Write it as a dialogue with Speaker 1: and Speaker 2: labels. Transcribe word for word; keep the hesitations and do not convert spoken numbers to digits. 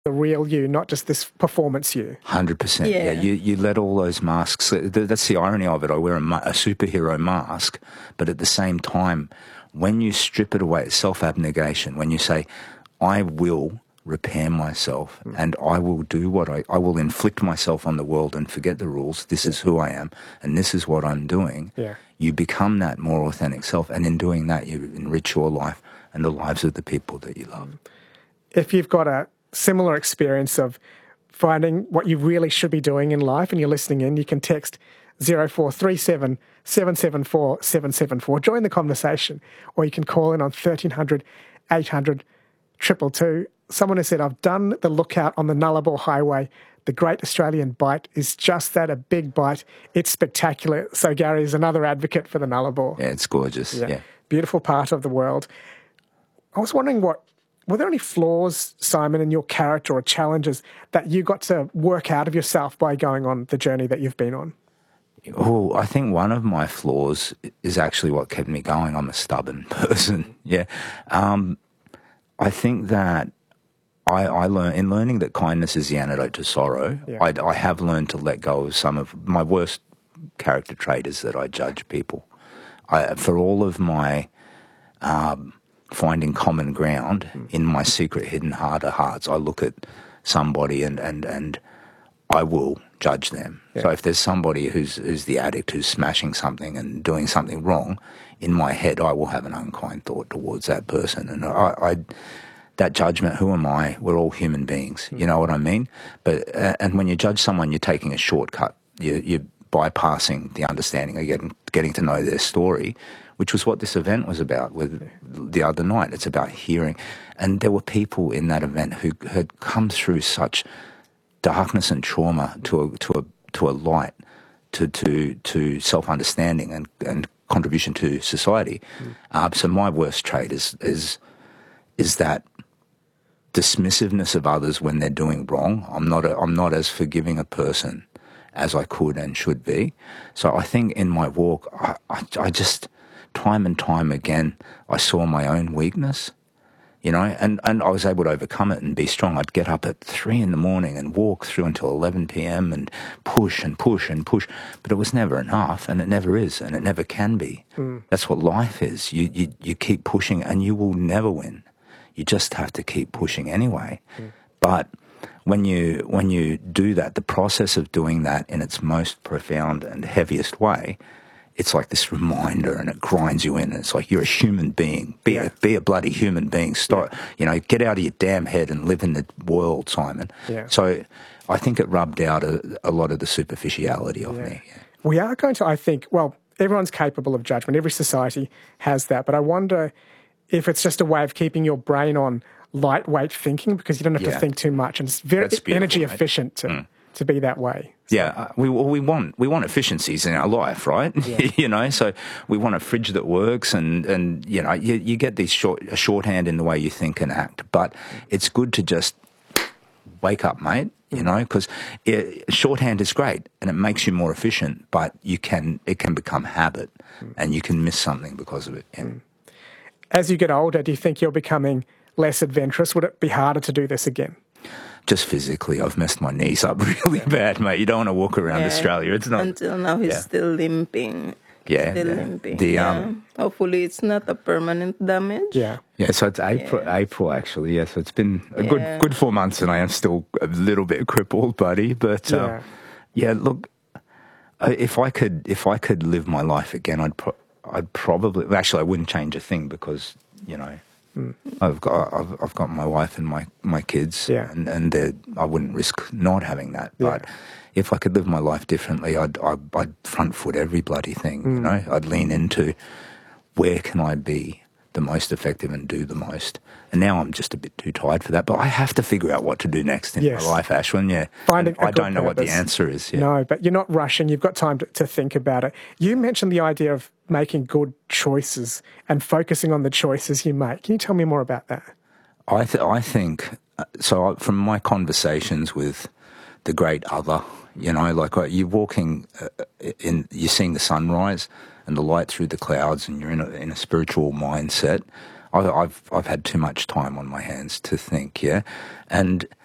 Speaker 1: the real you, not just this performance you.
Speaker 2: one hundred percent.
Speaker 3: Yeah.
Speaker 2: Yeah, you, you let all those masks, that's the irony of it. I wear a, ma- a superhero mask, but at the same time, when you strip it away, it's self-abnegation. When you say, I will repair myself mm. and I will do what I, I will inflict myself on the world and forget the rules. This is who I am and this is what I'm doing.
Speaker 1: Yeah.
Speaker 2: You become that more authentic self. And in doing that, you enrich your life and the lives of the people that you love.
Speaker 1: If you've got a similar experience of finding what you really should be doing in life and you're listening in, you can text zero four three seven, seven seven four, seven seven four. Join the conversation, or you can call in on thirteen hundred, eight hundred, two two two. Someone has said, I've done the lookout on the Nullarbor Highway. The Great Australian Bight is just that, a big bite. It's spectacular. So Gary is another advocate for the Nullarbor.
Speaker 2: Yeah, it's gorgeous. Yeah. yeah.
Speaker 1: Beautiful part of the world. I was wondering, what were there any flaws, Simon, in your character or challenges that you got to work out of yourself by going on the journey that you've been on?
Speaker 2: Oh, I think one of my flaws is actually what kept me going. I'm a stubborn person. Yeah. Um, I think that I, I learn in learning that kindness is the antidote to sorrow.
Speaker 1: Yeah.
Speaker 2: I, I have learned to let go of some of my worst character trait is that I judge people. I, for all of my um, finding common ground mm. in my secret hidden heart of hearts, I look at somebody and, and, and I will judge them. Yeah. So if there's somebody who's, who's the addict who's smashing something and doing something wrong, in my head I will have an unkind thought towards that person. And I... I that judgment, who am I? We're all human beings. You know what I mean? But uh, and when you judge someone, you're taking a shortcut. You, you're bypassing the understanding of getting, getting to know their story, which was what this event was about with the other night. It's about hearing. And there were people in that event who had come through such darkness and trauma to a, to a, to a light, to, to, to self-understanding and, and contribution to society. Mm. Uh, so my worst trait is is is that dismissiveness of others when they're doing wrong. I'm not a, I'm not as forgiving a person as I could and should be. So I think in my walk, I, I, I just, time and time again, I saw my own weakness, you know, and, and I was able to overcome it and be strong. I'd get up at three in the morning and walk through until eleven p.m. and push and push and push, but it was never enough, and it never is, and it never can be. Mm. That's what life is. You, you, you keep pushing and you will never win. You just have to keep pushing anyway. Mm. But when you when you do that, the process of doing that in its most profound and heaviest way, it's like this reminder, and it grinds you in. It's like you're a human being. Be a be a bloody human being. Start, you know, get out of your damn head and live in the world, Simon.
Speaker 1: Yeah.
Speaker 2: So I think it rubbed out a, a lot of the superficiality of
Speaker 1: yeah.
Speaker 2: me. Yeah.
Speaker 1: We are going to, I think, well, everyone's capable of judgment. Every society has that. But I wonder if it's just a way of keeping your brain on lightweight thinking, because you don't have
Speaker 2: yeah.
Speaker 1: to think too much, and it's very energy mate. efficient to, mm. to be that way.
Speaker 2: So. Yeah, uh, we we want we want efficiencies in our life, right? Yeah. you know, so we want a fridge that works, and, and you know, you, you get these short a shorthand in the way you think and act. But it's good to just wake up, mate. You know, because shorthand is great and it makes you more efficient, but you can it can become habit, mm. and you can miss something because of it. Yeah. Mm.
Speaker 1: As you get older, do you think you're becoming less adventurous? Would it be harder to do this again?
Speaker 2: Just physically, I've messed my knees up really bad, mate. You don't want to walk around
Speaker 3: yeah.
Speaker 2: Australia. It's not.
Speaker 3: Until now, he's
Speaker 2: yeah.
Speaker 3: still limping.
Speaker 2: Yeah,
Speaker 3: still
Speaker 2: yeah.
Speaker 3: limping.
Speaker 2: The,
Speaker 3: yeah.
Speaker 2: um,
Speaker 3: Hopefully, it's not a permanent damage.
Speaker 1: Yeah,
Speaker 2: yeah. So it's April, yeah. April actually. Yeah, so it's been a yeah. good, good four months, and I am still a little bit crippled, buddy. But yeah, um, yeah look, if I could, if I could live my life again, I'd, pro- I'd probably. Actually, I wouldn't change a thing because you know. Mm. I've got I've, I've got my wife and my, my kids,
Speaker 1: yeah.
Speaker 2: and and I wouldn't risk not having that.
Speaker 1: Yeah.
Speaker 2: But if I could live my life differently, I'd I'd, I'd front foot every bloody thing. Mm. You know, I'd lean into where can I be the most effective and do the most. And now I'm just a bit too tired for that. But I have to figure out what to do next in
Speaker 1: yes.
Speaker 2: my life, Ashwin. Yeah,
Speaker 1: Finding
Speaker 2: I don't know purpose. What the answer is. Yeah.
Speaker 1: No, but you're not rushing. You've got time to, to think about it. You mentioned the idea of making good choices and focusing on the choices you make. Can you tell me more about that?
Speaker 2: I th- I think so. From my conversations with the great other, you know, like you're walking uh, in, you're seeing the sunrise and the light through the clouds, and you're in a, in a spiritual mindset. I, I've I've had too much time on my hands to think, yeah, and